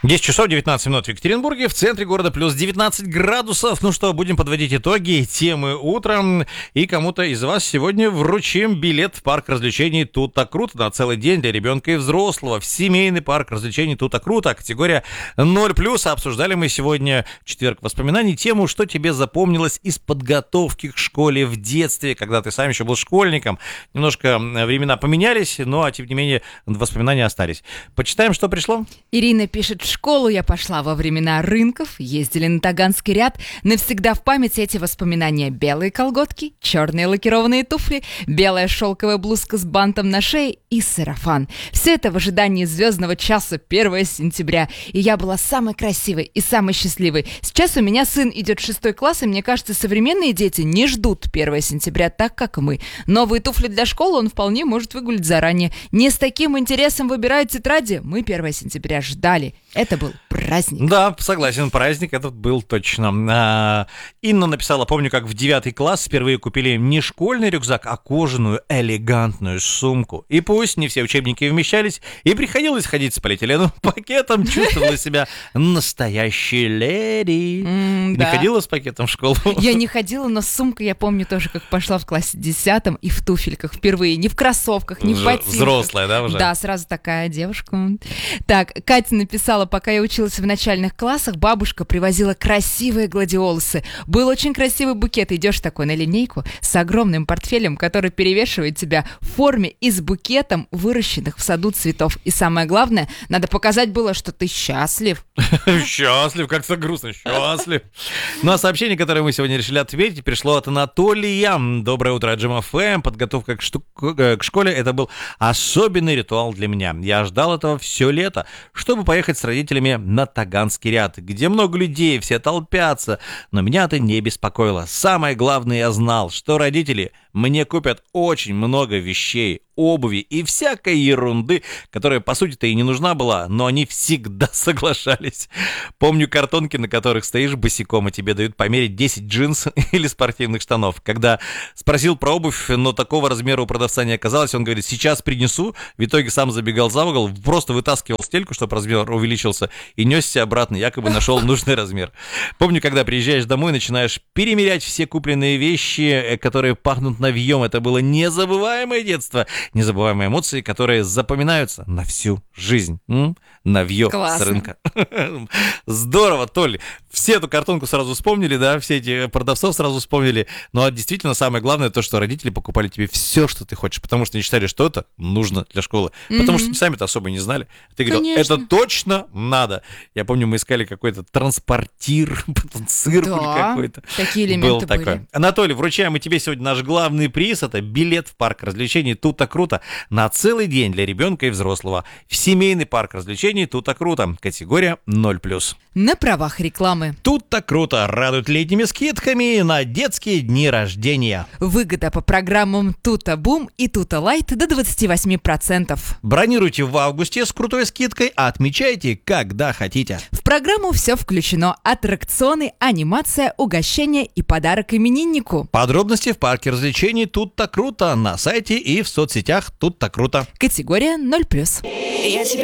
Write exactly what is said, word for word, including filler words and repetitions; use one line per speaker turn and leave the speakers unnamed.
десять часов девятнадцать минут в Екатеринбурге, в центре города плюс девятнадцать градусов. Ну что, будем подводить итоги темы утром. И кому-то из вас сегодня вручим билет в парк развлечений «Тут-то круто» на целый день для ребенка и взрослого. В семейный парк развлечений «Тут-то круто», категория ноль плюс. Обсуждали мы сегодня, четверг воспоминаний, тему, что тебе запомнилось из подготовки к школе в детстве, когда ты сам еще был школьником. Немножко времена поменялись, но, тем не менее, воспоминания остались. Почитаем, что пришло.
Ирина пишет: в школу я пошла во времена рынков, ездили на Таганский ряд. Навсегда в памяти эти воспоминания: белые колготки, черные лакированные туфли, белая шелковая блузка с бантом на шее и сарафан. Все это в ожидании звездного часа первого сентября. И я была самой красивой и самой счастливой. Сейчас у меня сын идет в шестой класс, и мне кажется, современные дети не ждут первого сентября так, как мы. Новые туфли для школы он вполне может выгулить заранее. Не с таким интересом выбирают тетради. Мы первого сентября ждали. Это был праздник.
Да, согласен, праздник этот был точно. А, Инна написала: помню, как в девятый класс впервые купили не школьный рюкзак, а кожаную элегантную сумку. И пусть не все учебники вмещались, и приходилось ходить с полиэтиленовым пакетом, чувствовала себя настоящей леди.
Mm,
не
да.
ходила с пакетом в школу?
Я не ходила, но сумка, я помню тоже, как пошла в классе десятом и в туфельках впервые. Не в кроссовках, не в ботинках.
Взрослая, да, уже?
Да, сразу такая девушка. Так, Катя написала: пока я училась в начальных классах, бабушка привозила красивые гладиолусы. Был очень красивый букет. Идешь такой на линейку с огромным портфелем, который перевешивает тебя в форме и с букетом выращенных в саду цветов. И самое главное, надо показать было, что ты счастлив.
Счастлив, как-то грустно, счастлив. Ну а сообщение, которое мы сегодня решили ответить, пришло от Анатолия. Доброе утро, Джим эф эм. Подготовка к, шту... к школе — это был особенный ритуал для меня. Я ждал этого все лето, чтобы поехать с родителями на Таганский ряд, где много людей, все толпятся. Но меня это не беспокоило. Самое главное, я знал, что родители мне купят очень много вещей, обуви и всякой ерунды, которая, по сути-то, и не нужна была, но они всегда соглашались. Помню картонки, на которых стоишь босиком, и тебе дают померить десять джинс или спортивных штанов. Когда спросил про обувь, но такого размера у продавца не оказалось, он говорит: сейчас принесу. В итоге сам забегал за угол, просто вытаскивал стельку, чтобы размер увеличился, и несся обратно, якобы нашел нужный размер. Помню, когда приезжаешь домой, начинаешь перемерять все купленные вещи, которые пахнут навьем. Это было незабываемое детство. Незабываемые эмоции, которые запоминаются на всю жизнь. М? Навье с рынка. Здорово, Толь. Все эту картонку сразу вспомнили, да, все эти продавцов сразу вспомнили. Но действительно самое главное то, что родители покупали тебе все, что ты хочешь, потому что они считали, что это нужно для школы. Mm-hmm. Потому что сами-то особо не знали. Ты говорил: конечно, это точно надо. Я помню, мы искали какой-то транспортир, потом циркуль
да,
какой-то.
Такие элементы
был
были.
Такой. Анатолий, вручаем и тебе сегодня наш главный приз. Это билет в парк развлечений «Тут-то круто» на целый день для ребенка и взрослого. В семейный парк развлечений «Тут-то круто». Категория ноль плюс.
На правах рекламы.
«Тут-то круто» радует летними скидками на детские дни рождения.
Выгода по программам «Тута Бум» и «Тута Лайт» до двадцать восемь процентов.
Бронируйте в августе с крутой скидкой, а отмечайте, когда хотите.
В программу все включено: аттракционы, анимация, угощение и подарок имениннику.
Подробности в парке развлечений «Тут-то круто» на сайте и в соцсетях «Тут-то круто».
Категория ноль плюс.
Я тебя